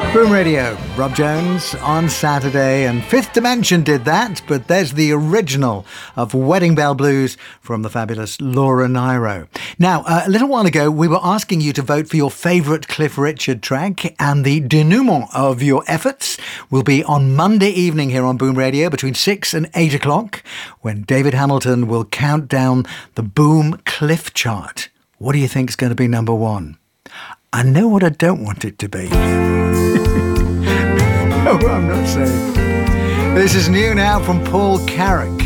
Boom Radio, Rob Jones on Saturday, and Fifth Dimension did that, but there's the original of Wedding Bell Blues from the fabulous Laura Nyro. Now, a little while ago, we were asking you to vote for your favourite Cliff Richard track, and the denouement of your efforts will be on Monday evening here on Boom Radio between 6 and 8 o'clock, when David Hamilton will count down the Boom Cliff chart. What do you think is going to be number one? I know what I don't want it to be. No, I'm not saying. This is new now from Paul Carrack.